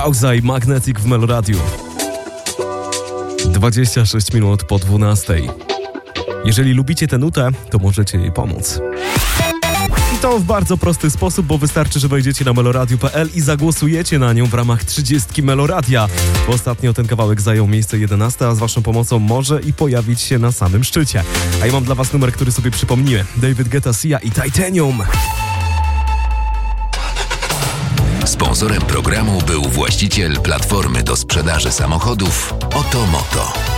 Bauza i Magnetic w Meloradiu. 26 minut po 12. Jeżeli lubicie tę nutę, to możecie jej pomóc. I to w bardzo prosty sposób, bo wystarczy, że wejdziecie na meloradiu.pl i zagłosujecie na nią w ramach 30 Meloradia. Bo ostatnio ten kawałek zajął miejsce 11, a z waszą pomocą może i pojawić się na samym szczycie. A ja mam dla was numer, który sobie przypomniłem. David Guetta, Sia i Titanium. Sponsorem programu był właściciel platformy do sprzedaży samochodów Otomoto.